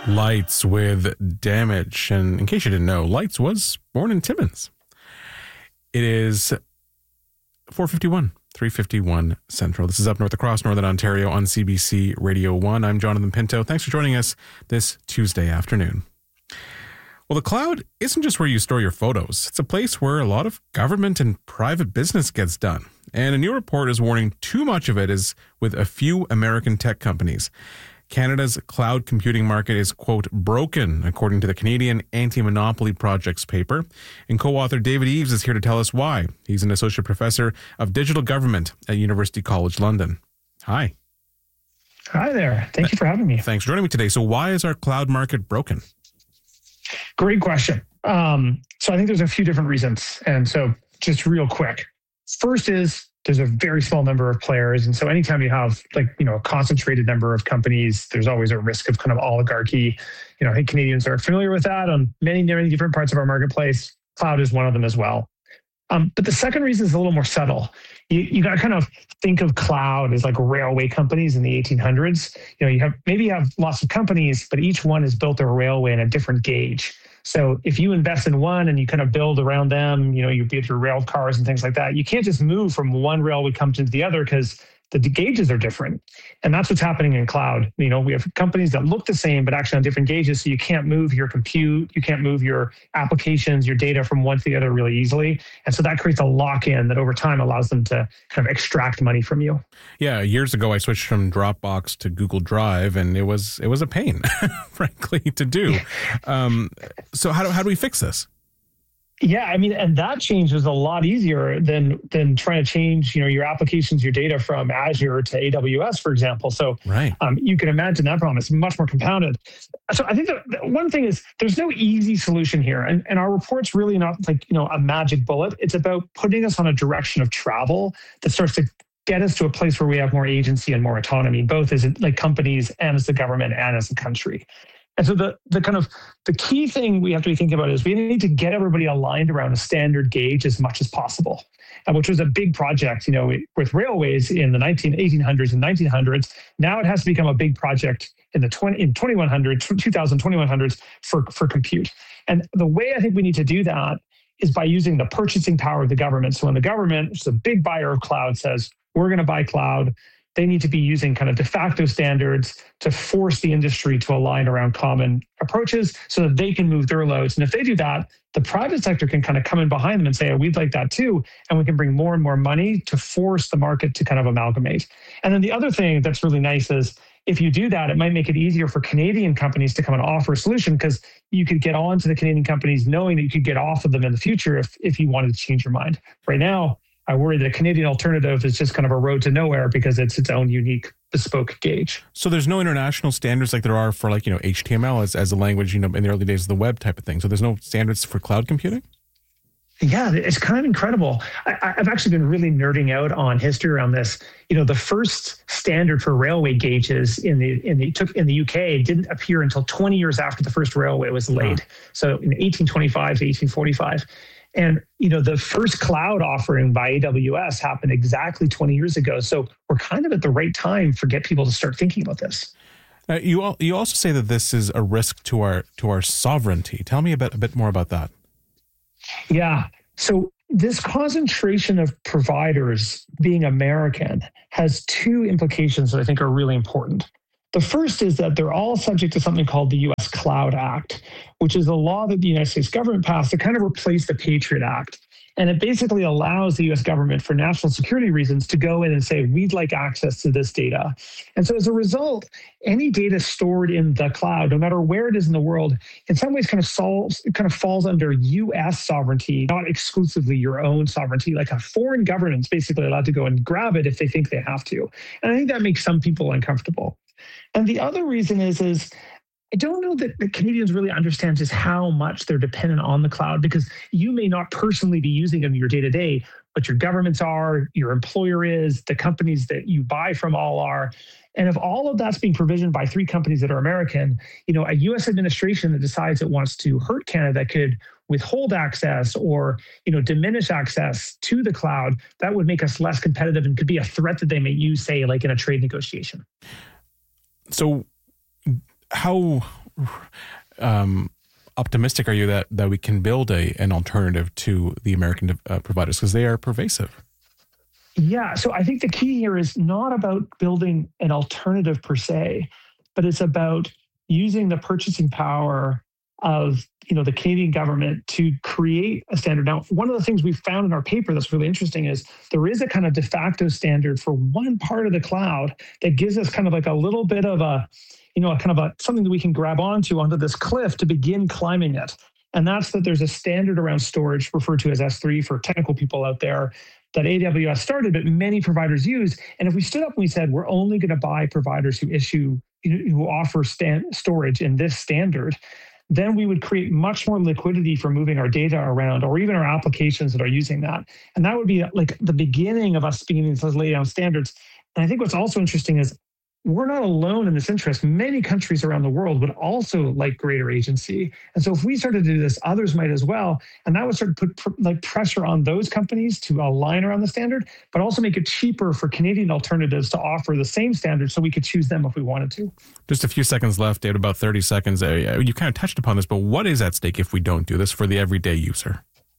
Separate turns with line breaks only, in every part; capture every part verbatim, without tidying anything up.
Lights with Damage. And in case you didn't know, Lights was born in Timmins. It is four fifty-one, three fifty-one Central. This is Up North Across Northern Ontario on C B C Radio one. I'm Jonathan Pinto. Thanks for joining us this Tuesday afternoon. Well, the cloud isn't just where you store your photos. It's a place where a lot of government and private business gets done. And a new report is warning too much of it is with a few American tech companies. Canada's cloud computing market is, quote, broken, according to the Canadian Anti-Monopoly Project's paper. And co-author David Eves is here to tell us why. He's an associate professor of digital government at University College London. Hi.
Hi there. Thank you for having me.
Thanks for joining me today. So why is our cloud market broken?
Great question. Um, so I think there's a few different reasons. And so just real quick. First is there's a very small number of players. And so anytime you have like, you know, a concentrated number of companies, there's always a risk of kind of oligarchy. You know, I think Canadians are familiar with that on many, many different parts of our marketplace. Cloud is one of them as well. Um, but the second reason is a little more subtle. You, you got to kind of think of cloud as like railway companies in the eighteen hundreds. You know, you have maybe you have lots of companies, but each one has built a railway in a different gauge. So if you invest in one and you kind of build around them, you know, you build your rail cars and things like that, you can't just move from one railway company to the other because the gauges are different. And that's what's happening in cloud. You know, we have companies that look the same, but actually on different gauges. So you can't move your compute, you can't move your applications, your data from one to the other really easily. And so that creates a lock-in that over time allows them to kind of extract money from you.
Yeah, years ago I switched from Dropbox to Google Drive, and it was it was a pain, frankly, to do. Um, so how do how do we fix this?
Yeah, I mean, and that change was a lot easier than than trying to change, you know, your applications, your data from Azure to A W S, for example. So
right.
um, you can imagine that problem is much more compounded. So I think that one thing is there's no easy solution here, and and our report's really not like, you know, a magic bullet. It's about putting us on a direction of travel that starts to get us to a place where we have more agency and more autonomy, both as like companies and as the government and as a country. And so the the kind of the key thing we have to be thinking about is we need to get everybody aligned around a standard gauge as much as possible, and which was a big project, you know, with railways in the nineteen, eighteen hundreds and nineteen hundreds. Now it has to become a big project in the twenty, in twenty-one hundred, two thousand, twenty-one hundreds for, for compute. And the way I think we need to do that is by using the purchasing power of the government. So when the government, which is a big buyer of cloud, says, we're going to buy cloud, they need to be using kind of de facto standards to force the industry to align around common approaches so that they can move their loads. And if they do that, the private sector can kind of come in behind them and say, oh, we'd like that too. And we can bring more and more money to force the market to kind of amalgamate. And then the other thing that's really nice is if you do that, it might make it easier for Canadian companies to come and offer a solution because you could get on to the Canadian companies knowing that you could get off of them in the future if, if you wanted to change your mind. Right now, I worry that a Canadian alternative is just kind of a road to nowhere because it's its own unique bespoke gauge.
So there's no international standards like there are for like, you know, H T M L as, as a language, you know, in the early days of the web type of thing. So there's no standards for cloud computing?
Yeah, it's kind of incredible. I, I've actually been really nerding out on history around this. You know, the first standard for railway gauges in the in the took in the U K didn't appear until twenty years after the first railway was laid. Wow. So in eighteen twenty-five to eighteen forty-five. And, you know, the first cloud offering by A W S happened exactly twenty years ago. So we're kind of at the right time for get people to start thinking about this.
Uh, you all, you also say that this is a risk to our to our sovereignty. Tell me a bit a bit more about that.
Yeah. So this concentration of providers being American has two implications that I think are really important. The first is that they're all subject to something called the U S Cloud Act, which is a law that the United States government passed to kind of replace the Patriot Act. And it basically allows the U S government for national security reasons to go in and say, we'd like access to this data. And so as a result, any data stored in the cloud, no matter where it is in the world, in some ways kind of solves, kind of falls under U S sovereignty, not exclusively your own sovereignty. Like a foreign government's basically allowed to go and grab it if they think they have to. And I think that makes some people uncomfortable. And the other reason is, is I don't know that the Canadians really understand just how much they're dependent on the cloud, because you may not personally be using them in your day-to-day, but your governments are, your employer is, the companies that you buy from all are. And if all of that's being provisioned by three companies that are American, you know, a U S administration that decides it wants to hurt Canada could withhold access or, you know, diminish access to the cloud. That would make us less competitive and could be a threat that they may use, say, like in a trade negotiation.
So how um, optimistic are you that, that we can build a an alternative to the American uh, providers, because they are pervasive?
Yeah, so I think the key here is not about building an alternative per se, but it's about using the purchasing power of, you know, the Canadian government to create a standard. Now, one of the things we found in our paper that's really interesting is there is a kind of de facto standard for one part of the cloud that gives us kind of like a little bit of a, you know, a kind of a something that we can grab onto onto this cliff to begin climbing it. And that's that there's a standard around storage referred to as S three for technical people out there that A W S started, but many providers use. And if we stood up and we said, we're only going to buy providers who issue, who offer stand, storage in this standard, then we would create much more liquidity for moving our data around, or even our applications that are using that. And that would be like the beginning of us beginning to lay down standards. And I think what's also interesting is we're not alone in this interest. Many countries around the world would also like greater agency. And so if we started to do this, others might as well. And that would start to put pr- like pressure on those companies to align around the standard, but also make it cheaper for Canadian alternatives to offer the same standard so we could choose them if we wanted to.
Just a few seconds left, David, about thirty seconds. Uh, you kind of touched upon this, but what is at stake if we don't do this for the everyday user?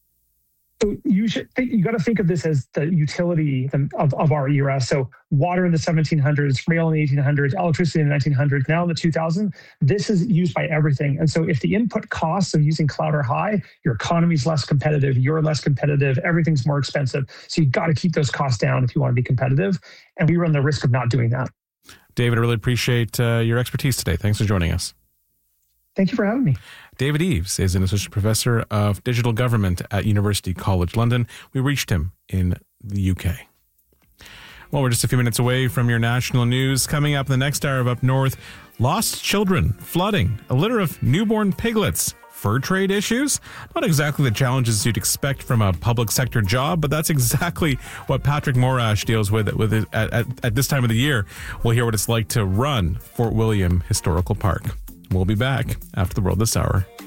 So you should think, you got to think of this as the utility of, of our era. So water in the seventeen hundreds, rail in the eighteen hundreds, electricity in the nineteen hundreds, now in the two thousands, this is used by everything. And so if the input costs of using cloud are high, your economy's less competitive, you're less competitive, everything's more expensive. So you got to keep those costs down if you want to be competitive. And we run the risk of not doing that.
David, I really appreciate uh, your expertise today. Thanks for joining us.
Thank you for having me.
David Eves is an associate professor of digital government at University College London. We reached him in the U K. Well, we're just a few minutes away from your national news. Coming up in the next hour of Up North, lost children, flooding, a litter of newborn piglets, fur trade issues. Not exactly the challenges you'd expect from a public sector job, but that's exactly what Patrick Morash deals with, with it at, at, at this time of the year. We'll hear what it's like to run Fort William Historical Park. We'll be back after the World This Hour.